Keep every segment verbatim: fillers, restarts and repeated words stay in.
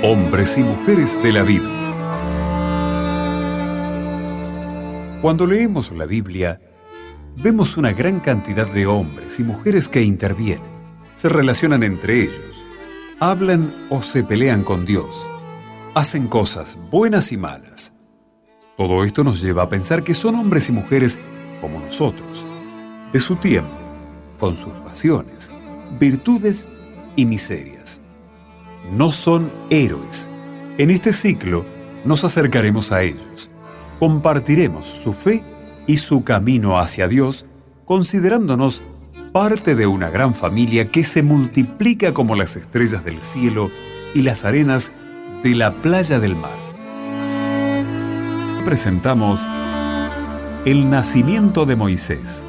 Hombres y mujeres de la Biblia. Cuando leemos la Biblia, vemos una gran cantidad de hombres y mujeres que intervienen, se relacionan entre ellos, hablan o se pelean con Dios, hacen cosas buenas y malas. Todo esto nos lleva a pensar que son hombres y mujeres como nosotros, de su tiempo, con sus pasiones, virtudes y miserias. No son héroes. En este ciclo nos acercaremos a ellos, compartiremos su fe y su camino hacia Dios, considerándonos parte de una gran familia que se multiplica como las estrellas del cielo y las arenas de la playa del mar. Presentamos el nacimiento de Moisés.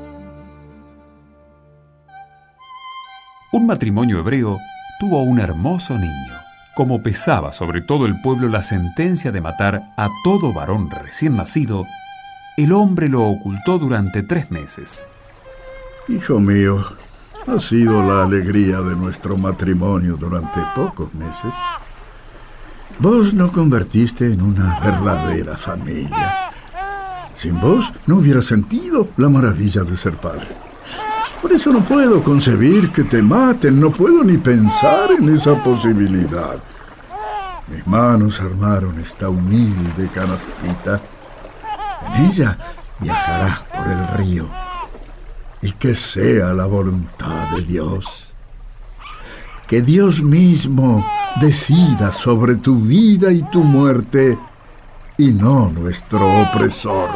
Un matrimonio hebreo tuvo un hermoso niño. Como pesaba sobre todo el pueblo la sentencia de matar a todo varón recién nacido, el hombre lo ocultó durante tres meses. Hijo mío, ha sido la alegría de nuestro matrimonio durante pocos meses. Vos nos convertiste en una verdadera familia. Sin vos no hubiera sentido la maravilla de ser padre. Por eso no puedo concebir que te maten, no puedo ni pensar en esa posibilidad. Mis manos armaron esta humilde canastita. En ella viajará por el río. Y que sea la voluntad de Dios. Que Dios mismo decida sobre tu vida y tu muerte, y no nuestro opresor.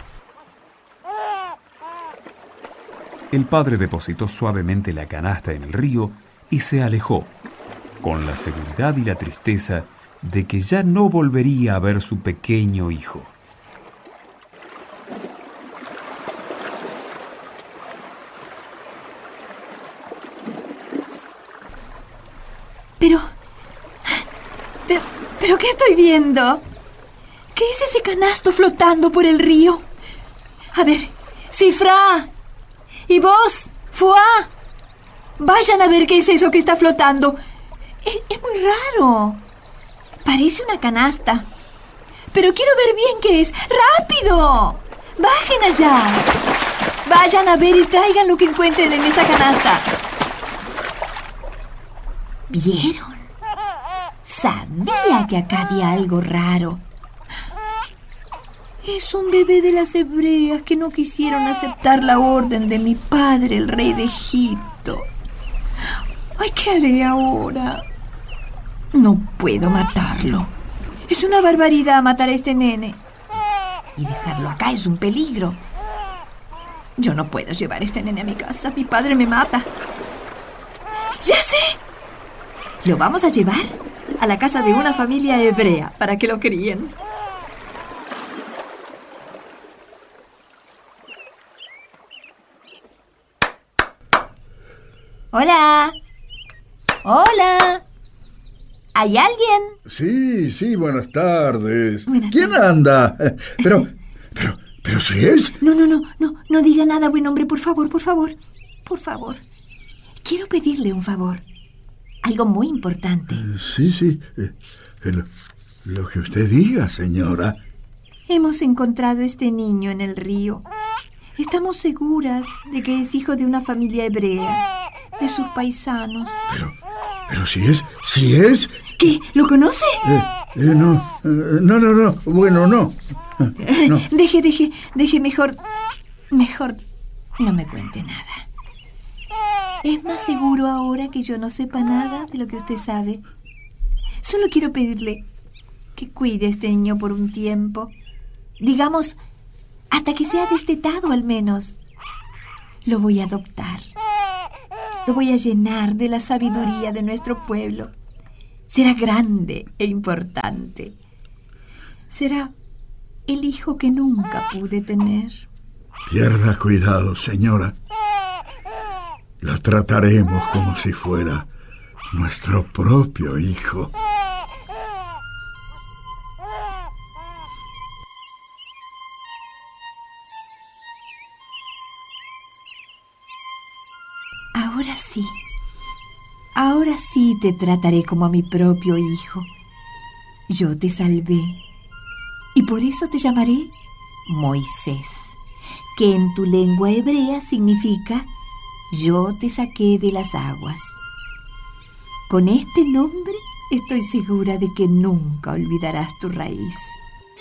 El padre depositó suavemente la canasta en el río y se alejó, con la seguridad y la tristeza de que ya no volvería a ver su pequeño hijo. Pero, pero, pero, ¿qué estoy viendo? ¿Qué es ese canasto flotando por el río? A ver, Cifra. ¿Y vos, Fuá? Vayan a ver qué es eso que está flotando. Es, es muy raro. Parece una canasta. Pero quiero ver bien qué es. ¡Rápido! ¡Bajen allá! Vayan a ver y traigan lo que encuentren en esa canasta. ¿Vieron? Sabía que acá había algo raro. Es un bebé de las hebreas que no quisieron aceptar la orden de mi padre, el rey de Egipto. Ay, ¿qué haré ahora? No puedo matarlo. Es una barbaridad matar a este nene. Y dejarlo acá es un peligro. Yo no puedo llevar a este nene a mi casa. Mi padre me mata. ¡Ya sé! Lo vamos a llevar a la casa de una familia hebrea para que lo críen. Hola. Hola. ¿Hay alguien? Sí, sí, buenas tardes. Buenas ¿Quién tardes. anda? Pero, pero, pero si es... No, no, no, no, no diga nada, buen hombre, por favor, por favor. Por favor. Quiero pedirle un favor. Algo muy importante. Sí, sí. eh, Lo, lo que usted diga, señora. Hemos encontrado este niño en el río. Estamos seguras de que es hijo de una familia hebrea, de sus paisanos. Pero, pero si es, si es... ¿Qué? ¿Lo conoce? Eh, eh, no, eh, no, no, no. Bueno, no. Eh, no. Deje, deje, deje mejor... Mejor no me cuente nada. Es más seguro ahora que yo no sepa nada de lo que usted sabe. Solo quiero pedirle que cuide a este niño por un tiempo. Digamos, hasta que sea destetado al menos. Lo voy a adoptar. Lo voy a llenar de la sabiduría de nuestro pueblo. Será grande e importante. Será el hijo que nunca pude tener. Pierda cuidado, señora. Lo trataremos como si fuera nuestro propio hijo. Ahora sí. Ahora sí te trataré como a mi propio hijo. Yo te salvé y por eso te llamaré Moisés, que en tu lengua hebrea significa yo te saqué de las aguas. Con este nombre estoy segura de que nunca olvidarás tu raíz.